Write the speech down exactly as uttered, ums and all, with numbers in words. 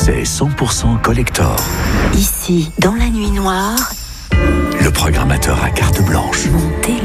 c'est cent pour cent collector. Ici, dans la nuit noire, le programmateur à carte blanche. montez